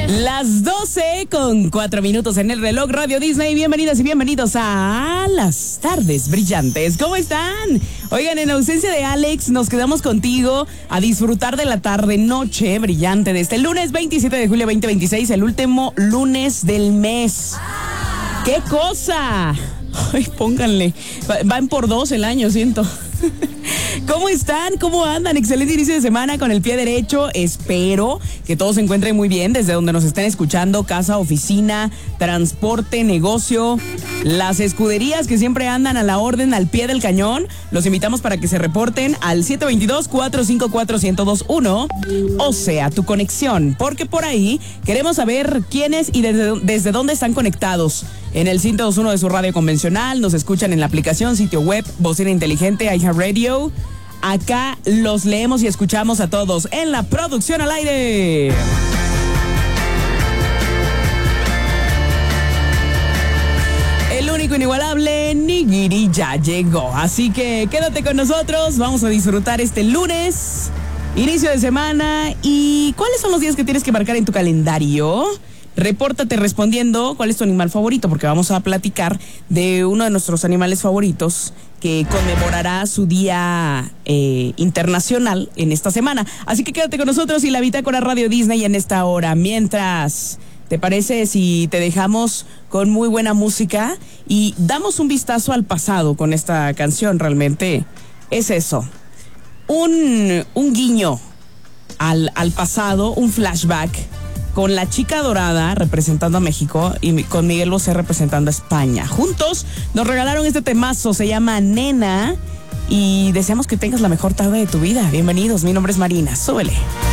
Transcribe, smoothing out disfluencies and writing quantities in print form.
Las 12:04 en el reloj Radio Disney. Bienvenidas y bienvenidos a Las Tardes Brillantes. ¿Cómo están? Oigan, en ausencia de Alex, nos quedamos contigo a disfrutar de la tarde-noche brillante de este lunes 27 de julio 2026, el último lunes del mes. ¡Qué cosa! Ay, pónganle. Van por dos el año, siento. ¿Cómo están? ¿Cómo andan? Excelente inicio de semana con el pie derecho. Espero que todos se encuentren muy bien desde donde nos estén escuchando, casa, oficina, transporte, negocio, las escuderías que siempre andan a la orden, al pie del cañón. Los invitamos para que se reporten al 722-454-1021, o sea, tu conexión, porque por ahí queremos saber quiénes y desde dónde están conectados. En el 102.1 de su radio convencional, nos escuchan en la aplicación, sitio web, bocina inteligente, iHeartRadio. Acá los leemos y escuchamos a todos en la producción al aire. El único inigualable Nigiri ya llegó, así que quédate con nosotros, vamos a disfrutar este lunes, inicio de semana. ¿Y cuáles son los días que tienes que marcar en tu calendario? Repórtate respondiendo cuál es tu animal favorito, porque vamos a platicar de uno de nuestros animales favoritos que conmemorará su día internacional en esta semana. Así que quédate con nosotros y la Bitácora Radio Disney en esta hora. Mientras, ¿te parece si te dejamos con muy buena música y damos un vistazo al pasado con esta canción? Realmente es eso, un guiño al pasado, un flashback, con la Chica Dorada representando a México y con Miguel Bosé representando a España. Juntos nos regalaron este temazo, se llama Nena, y deseamos que tengas la mejor tarde de tu vida. Bienvenidos, mi nombre es Marina, súbele.